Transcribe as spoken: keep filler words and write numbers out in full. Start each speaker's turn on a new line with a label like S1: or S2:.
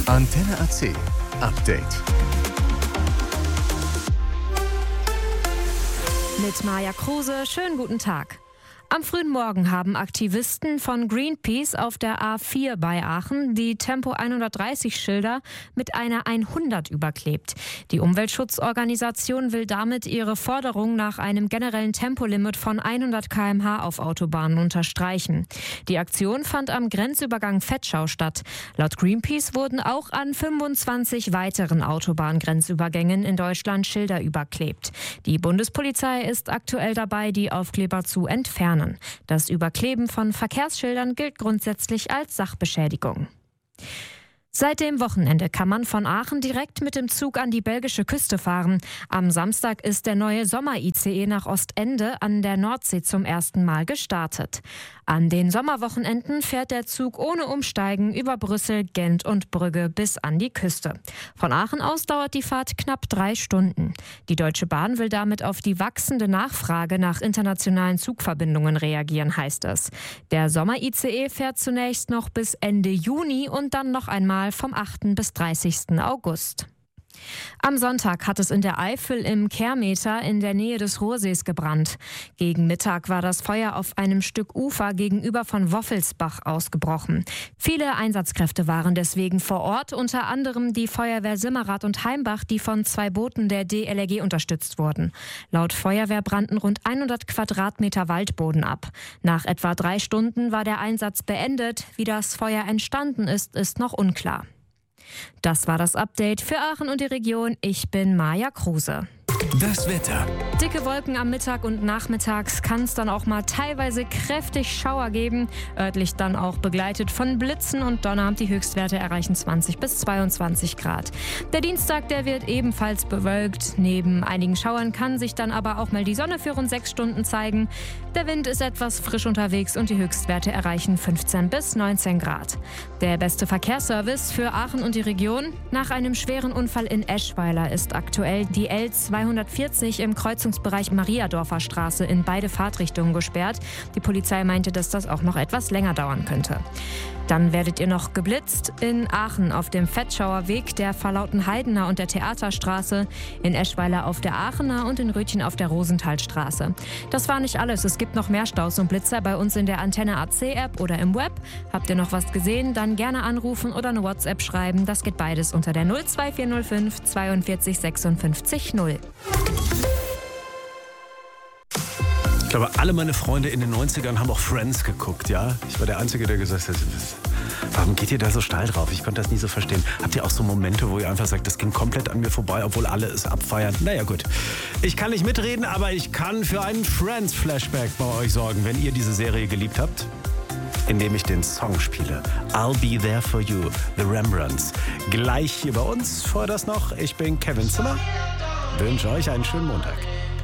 S1: Antenne A C Update.
S2: Mit Maja Kruse, schönen guten Tag. Am frühen Morgen haben Aktivisten von Greenpeace auf der A vier bei Aachen die Tempo hundertdreißig Schilder mit einer hundert überklebt. Die Umweltschutzorganisation will damit ihre Forderung nach einem generellen Tempolimit von hundert Kilometer pro Stunde auf Autobahnen unterstreichen. Die Aktion fand am Grenzübergang Vetschau statt. Laut Greenpeace wurden auch an fünfundzwanzig weiteren Autobahngrenzübergängen in Deutschland Schilder überklebt. Die Bundespolizei ist aktuell dabei, die Aufkleber zu entfernen. Das Überkleben von Verkehrsschildern gilt grundsätzlich als Sachbeschädigung. Seit dem Wochenende kann man von Aachen direkt mit dem Zug an die belgische Küste fahren. Am Samstag ist der neue Sommer-I C E nach Ostende an der Nordsee zum ersten Mal gestartet. An den Sommerwochenenden fährt der Zug ohne Umsteigen über Brüssel, Gent und Brügge bis an die Küste. Von Aachen aus dauert die Fahrt knapp drei Stunden. Die Deutsche Bahn will damit auf die wachsende Nachfrage nach internationalen Zugverbindungen reagieren, heißt es. Der Sommer-I C E fährt zunächst noch bis Ende Juni und dann noch einmal vom achten bis dreißigsten August. Am Sonntag hat es in der Eifel im Kehrmeter in der Nähe des Ruhrsees gebrannt. Gegen Mittag war das Feuer auf einem Stück Ufer gegenüber von Woffelsbach ausgebrochen. Viele Einsatzkräfte waren deswegen vor Ort, unter anderem die Feuerwehr Simmerath und Heimbach, die von zwei Booten der D L R G unterstützt wurden. Laut Feuerwehr brannten rund hundert Quadratmeter Waldboden ab. Nach etwa drei Stunden war der Einsatz beendet. Wie das Feuer entstanden ist, ist noch unklar. Das war das Update für Aachen und die Region. Ich bin Maja Kruse.
S1: Das Wetter.
S2: Dicke Wolken am Mittag und nachmittags kann es dann auch mal teilweise kräftig Schauer geben. Örtlich dann auch begleitet von Blitzen und Donner. Die Höchstwerte erreichen zwanzig bis zweiundzwanzig Grad. Der Dienstag, der wird ebenfalls bewölkt. Neben einigen Schauern kann sich dann aber auch mal die Sonne für rund sechs Stunden zeigen. Der Wind ist etwas frisch unterwegs und die Höchstwerte erreichen fünfzehn bis neunzehn Grad. Der beste Verkehrsservice für Aachen und die Region. Nach einem schweren Unfall in Eschweiler ist aktuell die L zweihundertvierzig im Kreuzungsbereich Mariadorfer Straße in beide Fahrtrichtungen gesperrt. Die Polizei meinte, dass das auch noch etwas länger dauern könnte. Dann werdet ihr noch geblitzt in Aachen auf dem Vetschauer Weg, der Verlautenheidener und der Theaterstraße, in Eschweiler auf der Aachener und in Rötchen auf der Rosenthalstraße. Das war nicht alles. Es gibt noch mehr Staus und Blitzer bei uns in der Antenne A C App oder im Web. Habt ihr noch was gesehen? Dann gerne anrufen oder eine WhatsApp schreiben. Das geht beides unter der null zwei vier null fünf zweiundvierzig sechsundfünfzig null.
S3: Ich glaube, alle meine Freunde in den neunzigern haben auch Friends geguckt, ja? Ich war der Einzige, der gesagt hat, warum geht ihr da so steil drauf? Ich konnte das nie so verstehen. Habt ihr auch so Momente, wo ihr einfach sagt, das ging komplett an mir vorbei, obwohl alle es abfeiern? Naja, gut. Ich kann nicht mitreden, aber ich kann für einen Friends-Flashback bei euch sorgen, wenn ihr diese Serie geliebt habt, indem ich den Song spiele. I'll Be There For You, The Rembrandts. Gleich hier bei uns. Vorher das noch, ich bin Kevin Zimmer. Wünsche euch einen schönen Montag.